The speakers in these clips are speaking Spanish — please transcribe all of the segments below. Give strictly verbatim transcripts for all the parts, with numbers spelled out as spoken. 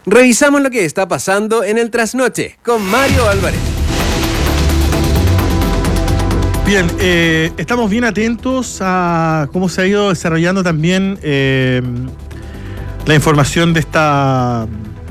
Revisamos lo que está pasando en el trasnoche con Mario Álvarez. Bien, eh, estamos bien atentos a cómo se ha ido desarrollando también eh, la información de esta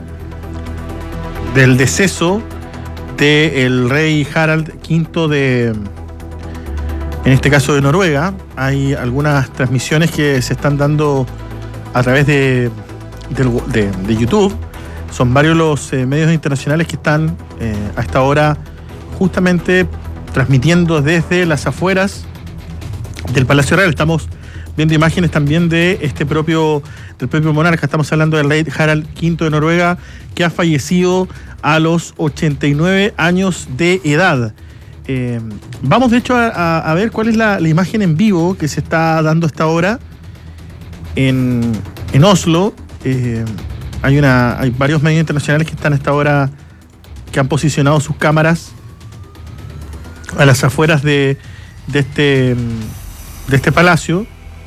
del deceso del rey Harald quinto de, en este caso de Noruega. Hay algunas transmisiones que se están dando a través de, de, de, de YouTube. Son varios los eh, medios internacionales que están eh, a esta hora justamente transmitiendo desde las afueras del Palacio Real. Estamos viendo imágenes también de este propio, del propio monarca. Estamos hablando del rey Harald quinto de Noruega, que ha fallecido a los ochenta y nueve años de edad. Eh, vamos de hecho a, a, a ver cuál es la, la imagen en vivo que se está dando a esta hora en, en Oslo. Eh, hay, una, hay varios medios internacionales que están a esta hora, que han posicionado sus cámaras a las afueras de, de, este, de este palacio.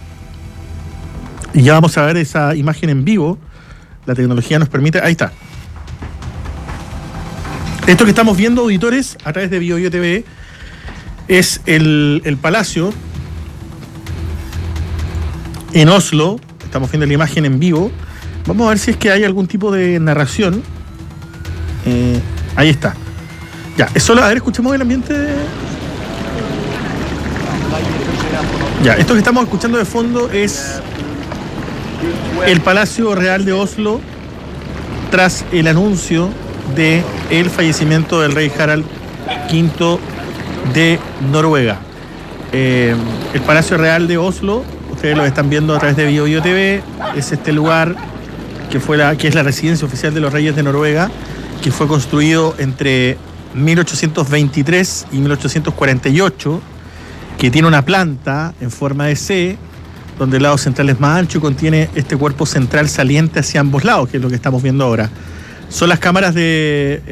Y ya vamos a ver esa imagen en vivo. La tecnología nos permite... Ahí está. Esto que estamos viendo, auditores, a través de BioBio T V, es el, el palacio en Oslo. Estamos viendo la imagen en vivo. Vamos a ver si es que hay algún tipo de narración. Eh, ahí está. Ya, es solo... A ver, escuchemos el ambiente. Ya, esto que estamos escuchando de fondo es el Palacio Real de Oslo tras el anuncio de el fallecimiento del rey Harald quinto de Noruega. Eh, el Palacio Real de Oslo, ustedes lo están viendo a través de BioBio T V, es este lugar que fue la, que es la residencia oficial de los reyes de Noruega, que fue construido entre mil ochocientos veintitrés y mil ochocientos cuarenta y ocho, que tiene una planta en forma de C, donde el lado central es más ancho y contiene este cuerpo central saliente hacia ambos lados, que es lo que estamos viendo ahora. Son las cámaras de